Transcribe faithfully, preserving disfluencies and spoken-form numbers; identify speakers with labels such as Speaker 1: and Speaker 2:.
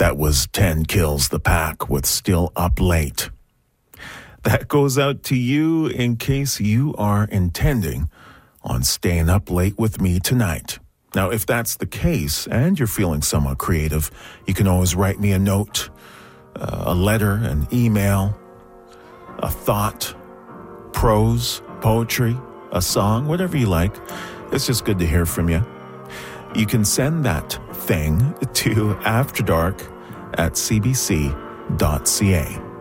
Speaker 1: That was ten Kills the Pack with Still Up Late. That goes out to you in case you are intending on staying up late with me tonight. Now, if that's the case and you're feeling somewhat creative, you can always write me a note, uh, a letter, an email, a thought, prose, poetry, a song, whatever you like. It's just good to hear from you. You can send that thing to afterdark at c b c dot c a.